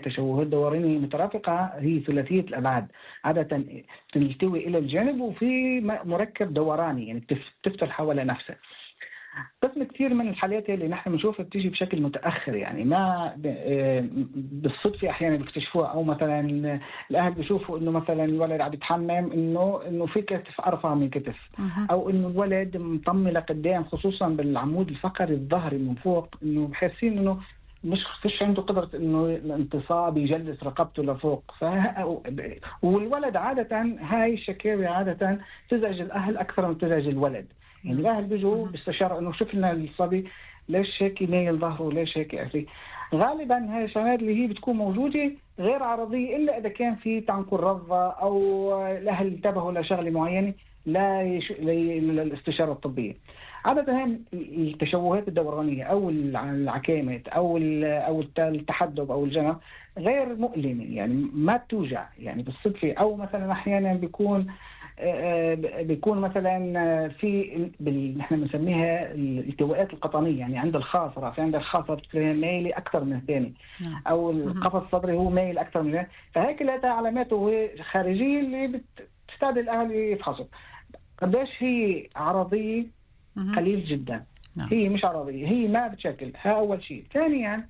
تشوهات دورانية مترافقة هي ثلاثية الأبعاد، عادة تلتوي إلى الجانب وفي مركب دوراني يعني تفتل حول نفسه. قسم كثير من الحالات اللي نحن بنشوفها بتيجي بشكل متأخر، يعني ما بالصدفة أحيانا بيكتشفوها، أو مثلا الأهل بيشوفوا إنه مثلا الولد عم يتحمم إنه في كتف أرفع من كتف، أو إنه الولد مطمي لقدام خصوصا بالعمود الفقري الظهري من فوق، إنه بحسين إنه مش فيش عنده قدرة إنه الانتصاب يجلس رقبته لفوق. والولد عادة هاي الشكاوي عادة تزعج الأهل أكثر من تزعج الولد. يعني الأهل بيجوا باستشارة إنه شفنا الصبي ليش هيك مايل ظهره، ليش هيك أخي. غالبا هاي الشغلات اللي هي بتكون موجودة غير عرضية إلا إذا كان في تعنقل رضة أو الأهل انتبهوا لشغلة معينة للاستشارة الطبية. عادة التشوهات الدورانية أو العكامات أو التحدب أو الجنب غير مؤلمة، يعني ما بتوجع يعني بالصدفة، أو مثلا أحيانا بيكون مثلا في نحن بنسميها الالتواءات القطنيه، يعني عند الخاصره، في عند الخاصره مايل اكثر من الثاني، او القفص الصدري هو مايل اكثر من الثاني. فهيك لها علامات خارجيه اللي بتستدعي الاهل يفحصوا. قديش هي عرضيه؟ قليل جدا. هي مش عرضيه، هي ما بتشكل. ها اول شيء. ثانيا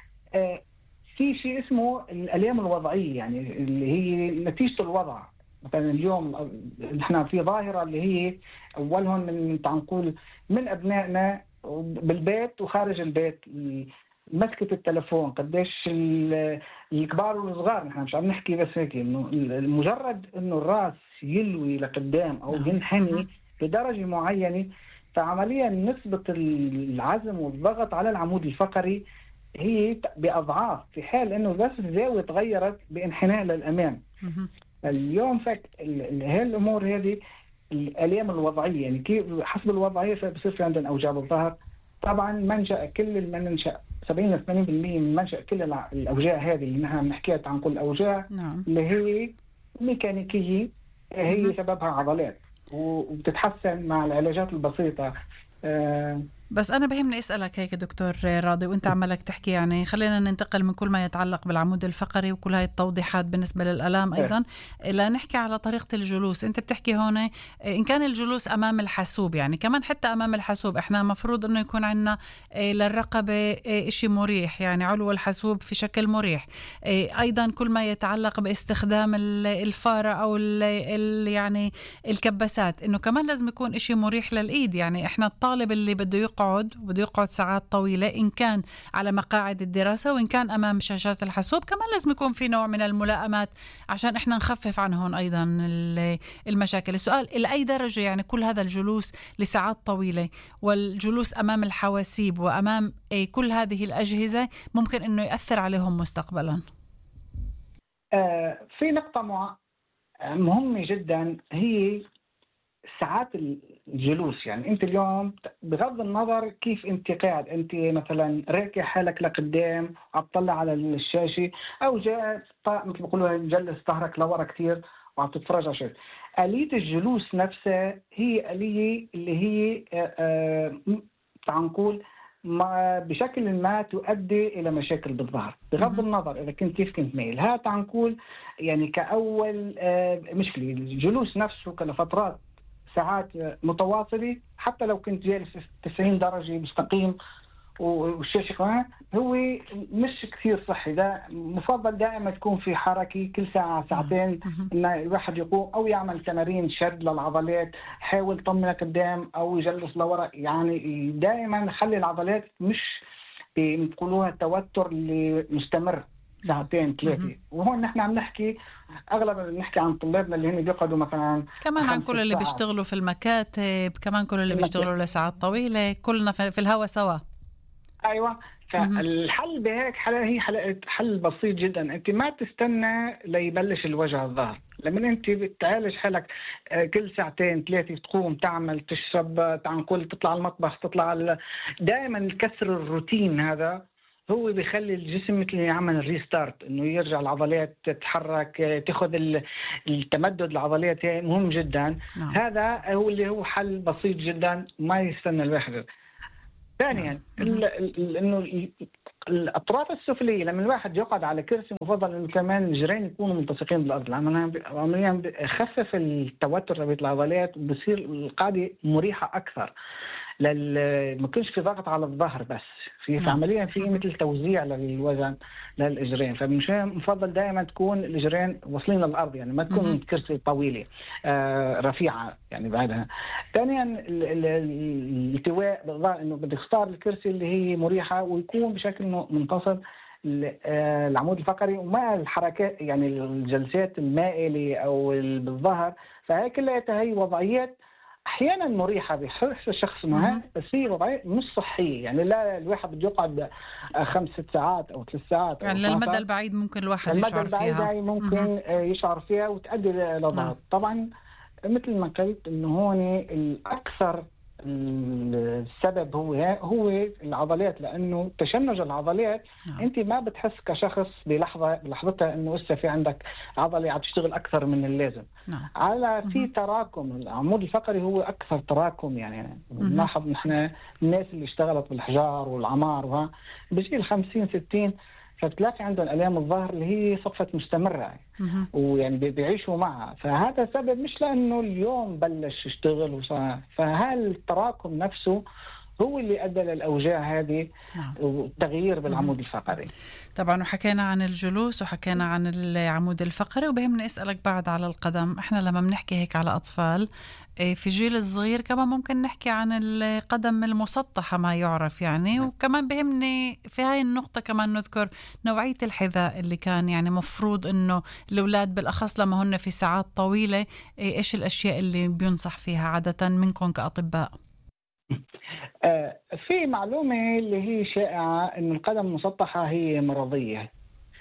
في شيء اسمه الالام الوضعيه، يعني اللي هي نتيجه الوضع. مثلا اليوم نحن في ظاهرة اللي هي أولهم من تنقول من أبنائنا بالبيت وخارج البيت، مسكة التلفون. قديش الكبار والصغار، نحن مش عم نحكي بس هيك، إنه مجرد إنه الرأس يلوي لقدام أو ينحني بدرجة معينة، فعمليا نسبة العزم والضغط على العمود الفقري هي بأضعاف، في حال إنه بس الزاوية تغيرت بانحناء للأمام. اليوم هاي الامور هذه الالام الوضعيه، يعني كيف حسب الوضعيه فبصير في عندنا اوجاع بالظهر. طبعا منشا كل 70 ل 80% من منشا كل الاوجاع هذه اللي نحن بنحكيها عن كل الاوجاع اللي هي ميكانيكيه، هي سببها عضلات وبتتحسن مع العلاجات البسيطه. بس أنا بهمني أسألك هيك دكتور راضي، وأنت عمالك تحكي، يعني خلينا ننتقل من كل ما يتعلق بالعمود الفقري وكل هاي التوضيحات بالنسبة للألام أيضا لا نحكي على طريقة الجلوس. أنت بتحكي هون إن كان الجلوس أمام الحاسوب، يعني كمان حتى أمام الحاسوب إحنا مفروض أنه يكون عنا للرقبة إشي مريح، يعني علو الحاسوب في شكل مريح. أيضا كل ما يتعلق باستخدام الفارة أو يعني الكبسات، إنه كمان لازم يكون إشي مريح للإيد. يعني إحنا الطالب اللي بده يقعد ساعات طويلة، إن كان على مقاعد الدراسة وإن كان أمام شاشات الحاسوب، كمان لازم يكون في نوع من الملائمات عشان إحنا نخفف عنهم أيضا المشاكل. السؤال إلى أي درجة يعني كل هذا الجلوس لساعات طويلة والجلوس أمام الحواسيب وأمام كل هذه الأجهزة ممكن إنه يأثر عليهم مستقبلا؟ في نقطة مهمة جدا، هي ساعات الجلوس. يعني انت اليوم بغض النظر كيف انت قاعد، انت مثلا راكع حالك لقدام عم تطلع على الشاشه، او جاء مثل بيقولوا جلس ظهرك لورا كثير وعم تتفرج على شيء، آلية الجلوس نفسها هي آلية اللي هي تعال نقول بشكل ما تؤدي الى مشاكل بالظهر، بغض النظر اذا كيف كنت مايل. ها تعال نقول يعني كاول مشكله الجلوس نفسه لفترات ساعات متواصلة، حتى لو كنت جالس 90 درجة مستقيم والشاشة كمان، هو مش كثير صحي. ده مفضل دائما تكون في حركة كل ساعة ساعتين، إن الواحد يقوم أو يعمل تمارين شد للعضلات، حاول يطمن قدام أو يجلس لورا، يعني دائما خلي العضلات مش بيقولوها التوتر اللي مستمر ساعتين ثلاثة. وهون نحن عم نحكي أغلب نحكي عن طلابنا اللي هن بيقعدوا مثلا كمان عن كل اللي بيشتغلوا في المكاتب، كمان كل اللي بيشتغلوا لساعات طويلة، كلنا في الهوا سوا. أيوة. فالحل بهيك هي حل بسيط جدا. أنت ما تستنى ليبلش الوجع الظهر، لما أنت بتعالج حالك كل ساعتين ثلاثة تقوم تعمل تشرب تعنقل تطلع المطبخ تطلع دائما الكسر الروتين هذا هو بيخلي الجسم مثل يعمل الريستارت، انه يرجع العضلات تتحرك، تاخذ التمدد العضلات مهم جدا. هذا هو اللي هو حل بسيط جدا، ما يستنى الواحد. ثانيا انه الاطراف السفليه لما الواحد يقعد على كرسي مفضل انه كمان الجرين يكونوا ملتصقين بالارض، عمليا بخفف التوتر تبع العضلات وبصير القعده مريحه اكثر. ما يكونش في ضغط على الظهر بس في عمليا في مثل توزيع للوزن للاجرين. فمشان مفضل دائما تكون الاجرين واصلين للارض، يعني ما تكون كرسي طويله رفيعه يعني بعدها. ثانيا الالتواء، انه بدي اختار الكرسي اللي هي مريحه ويكون بشكل منتصب العمود الفقري وما الحركات يعني الجلسات المائله او بالظهر. فهي كلها هي وضعيات احيانا مريحه بحس الشخص معها، بس هي وضعيه مش صحيه. يعني لا الواحد بده يقعد 5 ساعات او 3 ساعات يعني للمدى البعيد ممكن الواحد يشعر فيها. المدى البعيد ممكن يشعر فيها وتؤدي لضغط. طبعا مثل ما قلت انه هون الاكثر السبب هو العضلات، لانه تشنج العضلات انت ما بتحس كشخص بلحظتها انه لسه في عندك عضله عم تشتغل اكثر من اللازم. على في تراكم. العمود الفقري هو اكثر تراكم. يعني بنلاحظ نحن الناس اللي اشتغلت بالحجار والعمار بجيل 50 60 فبتلاقي عندهم الام الظهر اللي هي صفت مستمره ويعني بيعيشوا معها. فهذا سبب مش لانه اليوم بلش يشتغل فهالتراكم نفسه هو اللي ادى للاوجاع هذه والتغيير بالعمود الفقري. طبعا وحكينا عن الجلوس وحكينا عن العمود الفقري، وبهمني اسالك بعد على القدم. احنا لما بنحكي هيك على اطفال في جيل الصغير كمان ممكن نحكي عن القدم المسطحه ما يعرف يعني، وكمان بهمني في هاي النقطه كمان نذكر نوعيه الحذاء اللي كان يعني مفروض انه الاولاد بالاخص لما هن في ساعات طويله ايش الاشياء اللي بينصح فيها عاده منكم كاطباء؟ في معلومة اللي هي شائعة إن القدم المسطحة هي مرضية.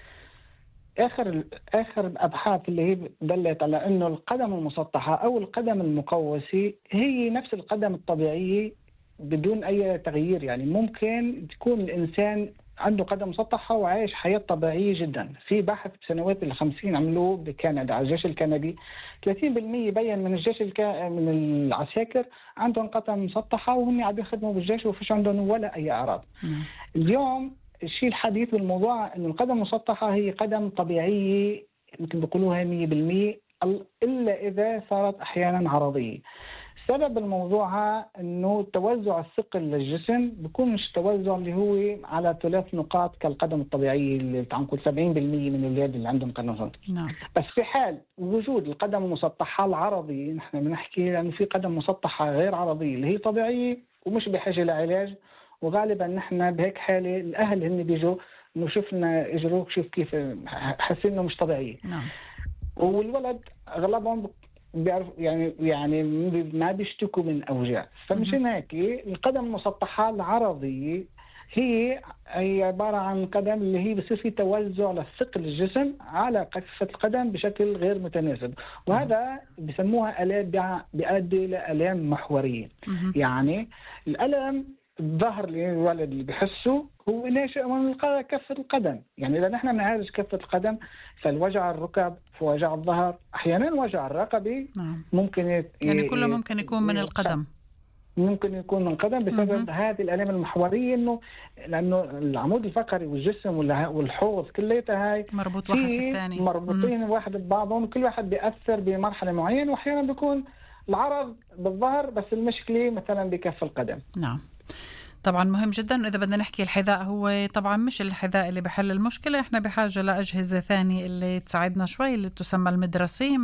آخر الأبحاث اللي هي دلت على إنه القدم المسطحة أو القدم المقوسة هي نفس القدم الطبيعية بدون أي تغيير. يعني ممكن تكون الإنسان عنده قدم مسطحة وعايش حياة طبيعية جدا. في بحث بسنوات ال50 عملوه بكندا على الجيش الكندي 30% بين من الجيش من العساكر عندهم قدم مسطحة وهم عم يخدموا بالجيش وفيش عندهم ولا أي أعراض. اليوم الشيء الحديث بالموضوع إنه القدم المسطحة هي قدم طبيعية ممكن بيقولوها 100% إلا إذا صارت أحيانا عرضية. سبب الموضوع انه توزع الثقل للجسم بيكون مش توزع اللي هو على 3 نقاط كالقدم الطبيعيه اللي تنقل 70% من الولاد اللي عندهم قدم مسطحه. بس في حال وجود القدم المسطحه العرضي نحن بنحكي لانه في قدم مسطحه غير عرضيه اللي هي طبيعيه ومش بحاجه لعلاج، وغالبا نحن بهيك حاله الاهل هن بيجوا انه شفنا اجروك شوف كيف حاسين انه مش طبيعيه. والولد اغلبهم بيعرف يعني ما بيشتكوا من أوجاع. فمشان هيك القدم المسطحة العرضية هي عبارة عن قدم اللي هي بصير في توزع للثقل الجسم على كفة القدم بشكل غير متناسب، وهذا بسموها آلام بيؤدي لآلام محورية. يعني الألم الظهر اللي الولد اللي بحسه هو ناشئ من كفة القدم. يعني إذا نحن بنعالج كفة القدم فالوجع الركب ووجع الظهر أحيانا وجع الرقبة ممكن يعني كله ممكن يكون من القدم، ممكن يكون من القدم بسبب هذه الآلام المحورية. لأنه العمود الفقري والجسم والحوض كليتها هاي مربوط واحد في الثاني، مربوطين واحد ببعضهم وكل واحد بيأثر بمرحلة معينة، وأحيانا بيكون العرض بالظهر بس المشكلة مثلا بكف القدم. نعم طبعا مهم جدا. إذا بدنا نحكي الحذاء هو طبعا مش الحذاء اللي بحل المشكلة، احنا بحاجة لأجهزة ثانية اللي تساعدنا شوي اللي تسمى المدرسين.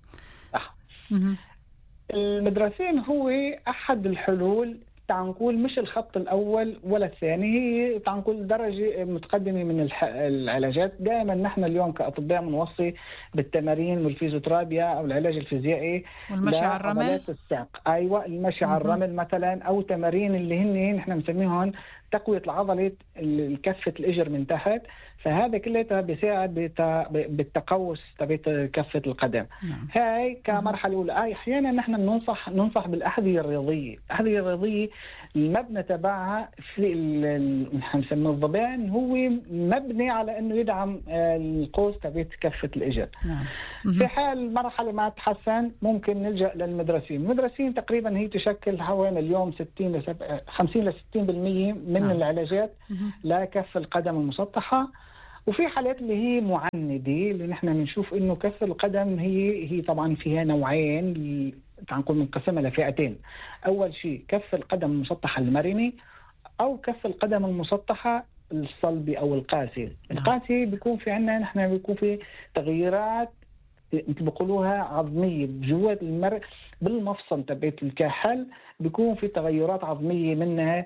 المدرسين هو أحد الحلول، تعنقول مش الخط الأول ولا الثاني، هي تعنقول درجة متقدمة من العلاجات. دائما نحن اليوم كأطباء بنوصي بالتمارين والفيزيوترابيا أو العلاج الفيزيائي والمشي على الرمل. الساق. أيوة المشي على الرمل مثلا، أو تمارين اللي نحن بنسميهم تقوية العضلة كفة الإجر من تحت. فهذا كله بيساعد بالتقوس تبع كفة القدم. هاي كمرحلة أولى. أحيانا نحن ننصح بالأحذية الرياضية. الأحذية الرياضية المبنى تبعها في نسميه الضبان هو مبني على انه يدعم القوس تبعت كفة الاجر. في حال مرحلة ما تحسن ممكن نلجأ للمدرسين. المدرسين تقريبا هي تشكل حوالي اليوم 50 ل 60% من العلاجات لكف القدم المسطحة. وفي حالات اللي هي معندة اللي نحن بنشوف انه كف القدم هي طبعا فيها نوعين، تنقول منقسمة لفئتين. اول شيء كف القدم المسطحة المرنة او كف القدم المسطحة الصلبي او القاسي. القاسي بيكون في عندنا نحن بيكون في تغييرات انت بقولوها عظميه جوا بالمفصل تبعت الكاحل، بيكون في تغيرات عظميه منها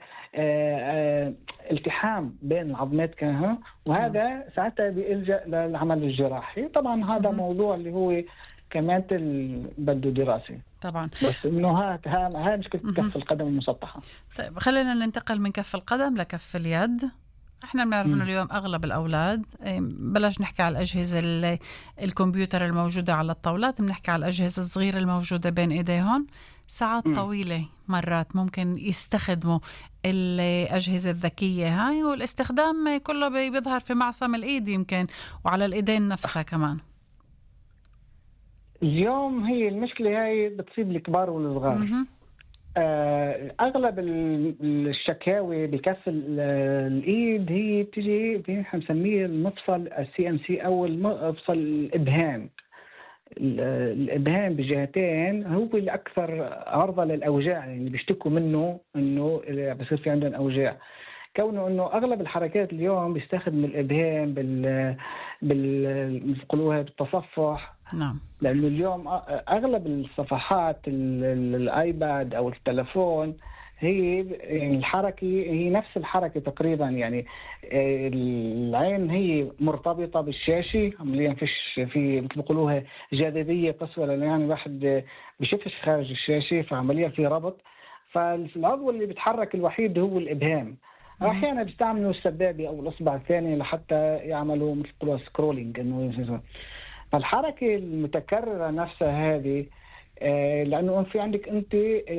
التحام بين العظمات كانها، وهذا ساعتها بيلجأ للعمل الجراحي. طبعا هذا موضوع اللي هو كمان بده دراسه طبعا، بس انه هاي مشكله كف القدم المسطحه. طيب خلينا ننتقل من كف القدم لكف اليد. احنا بنعرف انه اليوم اغلب الاولاد، بلاش نحكي على الاجهزه الكمبيوتر الموجوده على الطاولات، بنحكي على الاجهزه الصغيره الموجوده بين ايديهم. ساعات طويله مرات ممكن يستخدموا الاجهزه الذكيه هاي، والاستخدام كله بيظهر في معصم الايد يمكن وعلى الايدين نفسها كمان. اليوم هي المشكله هاي بتصيب الكبار والصغار. اغلب الشكاوي بكف الايد هي بتيجي بنسميه المفصل CMC او المفصل الابهام. الابهام بجهتين هو الاكثر عرضه للاوجاع، يعني بيشتكوا منه انه بصير في عندهم اوجاع، كونه انه اغلب الحركات اليوم بيستخدم الابهام بيقولوها بالتصفح. نعم. لأنه اليوم أغلب الصفحات الآيباد أو التلفون هي يعني الحركة هي نفس الحركة تقريبا، يعني العين هي مرتبطة بالشاشة، عمليا فيش في مثل بيقولوها جاذبية قصوى، لأن يعني الواحد بيشوفش خارج الشاشة، فعمليا في ربط. فالعضو اللي بيتحرك الوحيد هو الإبهام. أحيانا بيستعملوا السبابة أو الإصبع الثاني لحتى يعملوا مثل بيقولوها سكرولينج، إنه فالحركة المتكررة نفسها هذه لأنه في عندك أنت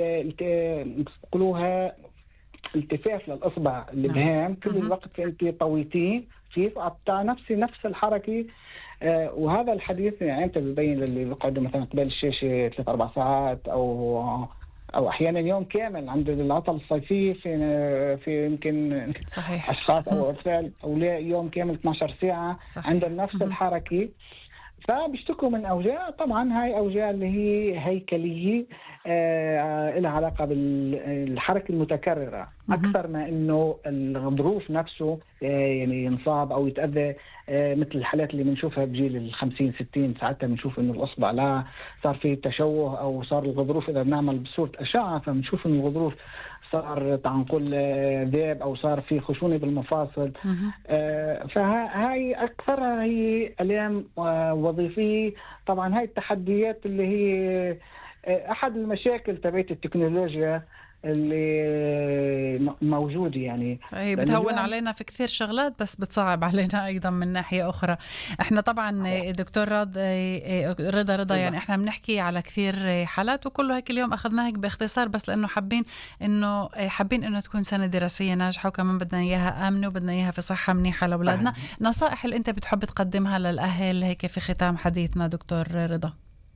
تقولوها التفاف للإصبع الإبهام كل الوقت أنت طويتيه في بتاع نفس الحركة. وهذا الحديث يعني أنت ببين اللي بيقعدوا مثلا قبل الشاشة 3-4 ساعات أو أحيانا يوم كامل عند العطل الصيفي في يمكن صحيح. أشخاص أو أطفال أولياء يوم كامل 12 ساعة عندهم نفس الحركة، فبيشتكوا من أوجاع. طبعا هاي أوجاع اللي هي هيكلية لها علاقة بالحركة المتكررة أكثر ما إنه الظروف نفسه يعني ينصاب أو يتأذى، مثل الحالات اللي بنشوفها بجيل 50-60 ساعتها بنشوف إنه الأصبع لا صار فيه تشوه أو صار الغضروف إذا بنعمل بصورة أشعة فبنشوف إنه الغضروف صار تعنقل ذاب أو صار في خشونة بالمفاصل. فهاي أكثرها هي آلام وظيفية. طبعا هاي التحديات اللي هي أحد المشاكل تبعت التكنولوجيا اللي موجودة، يعني هي بتهون علينا في كثير شغلات بس بتصعب علينا أيضا من ناحية أخرى. احنا طبعا دكتور رضا يعني احنا بنحكي على كثير حالات وكله هيك اليوم أخذناه هيك باختصار، بس لأنه حابين إنه تكون سنة دراسية ناجحة، وكمان بدنا إياها آمنة وبدنا إياها في صحة منيحة لأولادنا. نصائح اللي أنت بتحب تقدمها للأهل هيك في ختام حديثنا دكتور رضا؟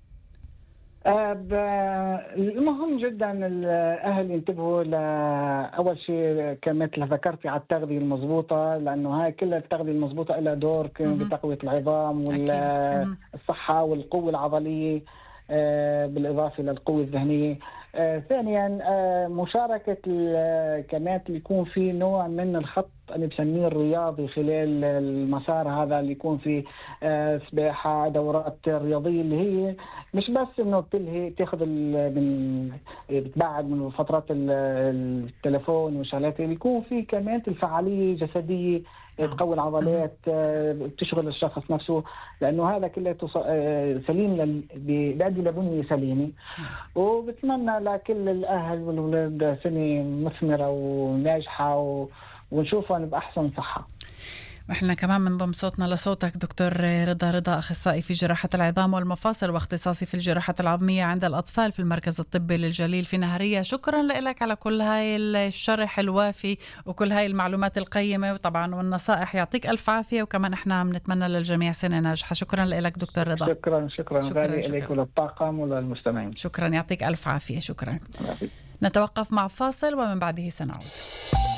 المهم جدا الأهل ينتبهوا لأول شيء كمثل ذكرتي على التغذية المضبوطة، لأنه هاي كل التغذية المضبوطة لها دور بتقوية العظام والصحة والقوة العضلية بالإضافة للقوة الذهنية. ثانيا مشاركة كمان يكون في نوع من الخط اللي بسميه الرياضي خلال المسار هذا، اللي يكون في سباحة دورات رياضية اللي هي مش بس انه بتلهي تاخذ من بتبعد من فترات التلفون وشغلات، اللي يكون في كمان الفعالية جسدية تقوي العضلات بتشغل الشخص نفسه، لأنه هذا كله سليم بيؤدي لبنية سليمة. وبتمنى لكل الأهل والأولاد سنة مثمرة وناجحة ونشوفهم بأحسن صحة. احنا كمان بنضم صوتنا لصوتك دكتور رضا، اخصائي في جراحة العظام والمفاصل واختصاصي في الجراحة العظمية عند الأطفال في المركز الطبي للجليل في نهرية. شكرا لك على كل هاي الشرح الوافي وكل هاي المعلومات القيمة وطبعا والنصائح. يعطيك ألف عافية، وكمان احنا بنتمنى للجميع سنة ناجحة. شكرا لك دكتور رضا. شكرا غالي إليك وللطاقم وللمستمعين. شكرا، يعطيك ألف عافية. شكرا. نتوقف مع فاصل ومن بعده سنعود.